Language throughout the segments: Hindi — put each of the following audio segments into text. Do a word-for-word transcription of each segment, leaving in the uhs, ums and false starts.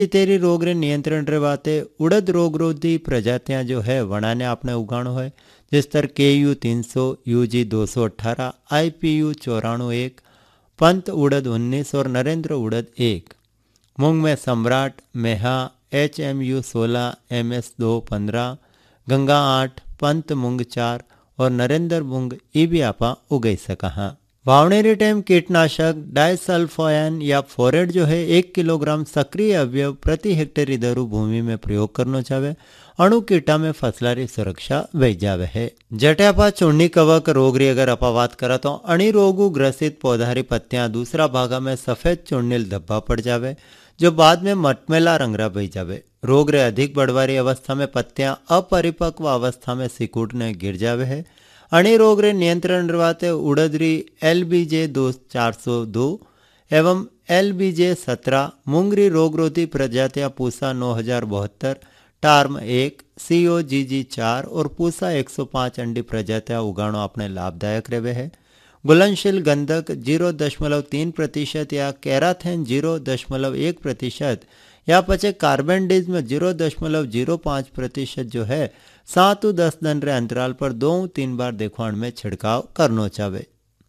तेरी रोग रे नियंत्रण रे वाते उड़द रोग रोधी प्रजातियां जो है वना ने आपने उगाणो है। जिस तरह के यू तीन सौ, यू जी दो सौ अट्ठारह, आई पी यू चौराणु एक, पंत उड़द उन्नीस और नरेंद्र उड़द एक। मूंग में सम्राट, मेहा, एच एम यू सोलह, एम एस दो पंद्रह, गंगा आठ, पंत मूंग चार और नरेंद्र मूंग ई भी आपा उगाई सका हाँ। वावणेरी टाइम कीटनाशक डाइसल्फायन या फोरेट जो है एक किलोग्राम सक्रिय अवयव प्रति हेक्टेरी दरू भूमि में प्रयोग करना चाहे। अणु कीटा में फसलारी सुरक्षा वही जावे है। जटे आपा चूर्णी कवक रोग री अगर आपा बात करा तो अणी रोगु ग्रसित पौधारी पत्तियां दूसरा भागा में सफेद चूर्णील धब्बा पड़ जावे जो बाद में मटमेला रंगरा बही जावे। रोग रे अधिक बढ़वारी अवस्था में पत्तियां अपरिपक्व अवस्था में सिकुड़ने गिर जावे है। अणी रोग रे नियंत्रण वाते उड़दरी एल बी जे दो चार सौ दो एवं एल बी जे सत्रह, मूंगरी रोगरोधी प्रजातियां पूसा नौ हजार बहत्तर, टार्म एक, सी ओ जी जी चार और पूसा एक सौ पाँच अंडी प्रजातियां उगाणो अपने लाभदायक रहे है। गुलनशील गंधक जीरो दशमलव तीन प्रतिशत या कैराथेन जीरो दशमलव एक प्रतिशत या पचे कार्बेंडीज में जीरो दशमलव जीरो पाँच प्रतिशत जो है सात दस दिन रे अंतराल पर दो तीन बार देखवाण में छिड़काव करनो चावे।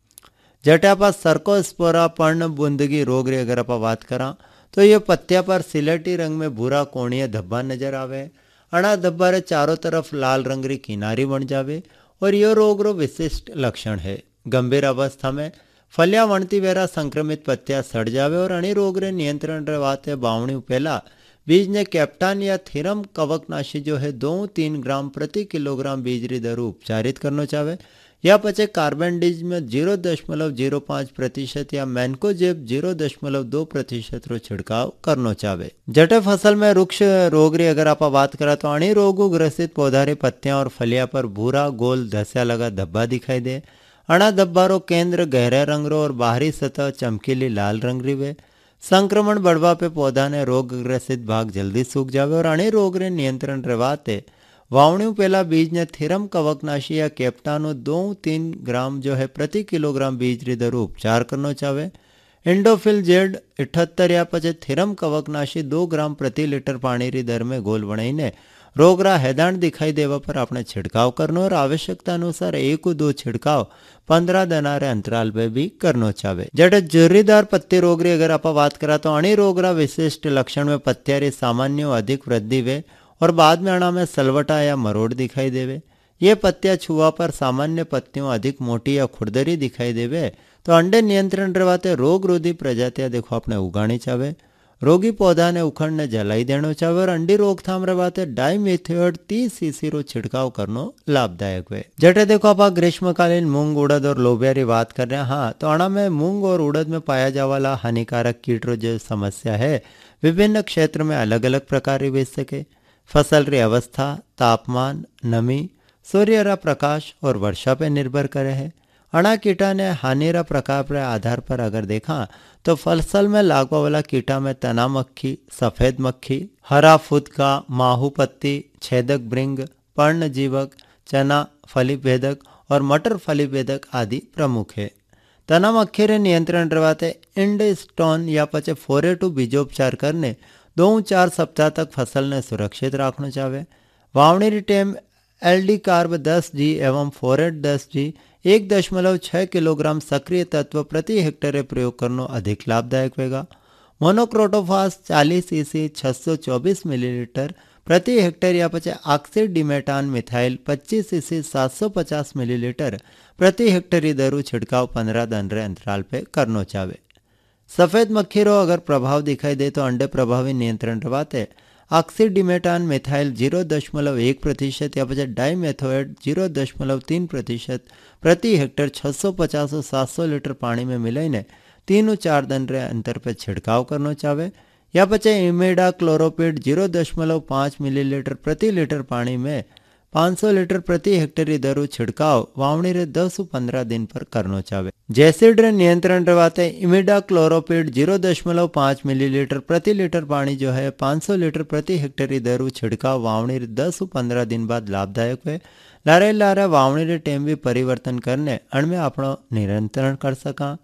जटे आपा सर्कोस्पोरा पर्ण बूंदगी रोग री अगर आप बात करा तो ये पत्तिया पर सिलेटी रंग में भूरा कोणीय धब्बा नजर आवे। अणा धब्बा रे चारों तरफ लाल रंग री किनारी बन जावे और यह रोग रो विशिष्ट लक्षण है। गंभीर अवस्था में फलिया वणती वेरा संक्रमित पत्तिया सड़ जावे और अणी रोग रे नियंत्रण रे वाते बावणी पहला बीज ने कैप्टान या थीरम कवकनाशी जो है दो तीन ग्राम प्रति किलोग्राम बीज री दरू उपचारित करना चाहे या पचे कार्बेंडीज में जीरो दशमलव जीरो पाँच प्रतिशत या मैनकोजेब जीरो दशमलव दो प्रतिशत रो छिड़काव करना चाहे। जटे फसल में वृक्ष रोग री अगर आप बात करा तो अणी रोगो ग्रसित पौधारी पत्तियां और फलिया पर भूरा गोल धस्या लगा धब्बा दिखाई दे। अणा धब्बा रो केंद्र गहरे रंग रो और बाहरी सतह चमकीली लाल रंग री वे। संक्रमण बढ़वा पे पौधा ने रोग ग्रसित भाग जल्दी सूख जावे और अणे रोग रे नियंत्रण रवाते वावणी पहला बीज ने थीरम कवकनाशी या कैप्टानो दो तीन ग्राम जो है प्रति किलोग्राम बीज री दरू उपचार करना चाहे। इंडोफिल जेड अठहत्तर या पचे थीरम कवकनाशी दो ग्राम प्रति लीटर पानी री दर में घोल बनाईने रोगरा हैदाण दिखाई देवा पर आपने छिड़काव करनो और आवश्यकता अनुसार एक दो छिड़काव पंद्रह दिन रे अंतराल पे भी करनो चाहे। जटे जुर्रीदार पत्ती रोग री अगर आप बात करा तो अणी रोगरा विशिष्ट लक्षण में पत्तियारी सामान्य अधिक वृद्धि वे और बाद में अणा में सलवटा या मरोड़ दिखाई देवे। ये पत्तियां छुआ पर सामान्य पत्तियों अधिक मोटी या खुरदरी दिखाई देवे तो अंडे नियंत्रण रवाते रोग रोधी प्रजातियां देखो अपने उगानी चाहे। रोगी पौधा ने उखड़ ने जलाई देनो चाहे और अंडी रोकथाम रवाते डाइमेथियोड तीस सीसी रो छिड़काव करनो लाभदायक हुए। जटे देखो आप ग्रीष्मकालीन मूंग उड़द और लोबिया री बात कर रहे हैं हाँ तो अणा में मूंग और उड़द में पाया जाने वाला हानिकारक कीट रो जो समस्या है विभिन्न क्षेत्र में अलग अलग प्रकार री सके। फसल री अवस्था, तापमान, नमी, सूर्य रा प्रकाश और वर्षा पे निर्भर करे है। अणा कीटा ने हानि रा प्रकार के आधार पर अगर देखा तो फसल में लागवा वाला कीटा में तना मक्खी, सफेद मक्खी, हरा फुदका, माहू पत्ती, छेदक भृंग, पर्णजीवक, चना फलीभेदक और मटर फलीभेदक आदि प्रमुख है। तना मक्खी रे नियंत्रण रवाते इंडस्टोन या पचे फोरेटू बीजोपचार करने दो चार सप्ताह तक फसल ने सुरक्षित रखना चाहे। वावणी री टेम एल डी कार्ब दस जी एवं फोरेट दस जी एक दशमलव छः किलोग्राम सक्रिय तत्व प्रति हेक्टेयर प्रयोग करना अधिक लाभदायक होगा। मोनोक्रोटोफास चालीस ईसी छह सौ चौबीस मिलीलीटर प्रति हेक्टेयर या पचे ऑक्सीड डिमेटान मिथाइल पच्चीस ईसी सात सौ पचास मिलीलीटर प्रति हेक्टेयर दरू छिड़काव पंद्रह दिन रे अंतराल पे करना चाहे। सफेद मक्खी रो अगर प्रभाव दिखाई दे तो अंडे प्रभावी नियंत्रण रवाते ऑक्सीडिमेटान मिथाइल जीरो दशमलव एक प्रतिशत या पचे डाइमेथोएड जीरो दशमलव तीन प्रतिशत प्रति हेक्टेयर छह सौ पचास और सात सौ लीटर पानी में मिलाईने तीन चार दिन रे अंतर पे छिड़काव करना चाहे या पचे इमेडा क्लोरोपिड जीरो दशमलव पाँच मिलीलीटर प्रति लीटर पानी में पाँच सौ लीटर प्रति हेक्टेयर दरू छिड़काव वावणी रे दस पंद्रह दिन पर करना चाहे। जैसिड रे नियंत्रण रवाते इमिडा क्लोरोपिड जीरो दशमलव पाँच मिलीलीटर प्रति लीटर पानी जो है पाँच सौ लीटर प्रति हेक्टेयर दरू छिड़काव वावणी रे दस पंद्रह दिन बाद लाभदायक है। लारे लारे वावणी रे टेम भी परिवर्तन करने अण में अपनो नियंत्रण कर सका।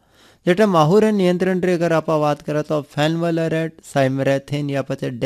जेटा माहू रे नियंत्रण रे अगर आप बात करें तो फेनवलरेट साइमरेथिन या પછી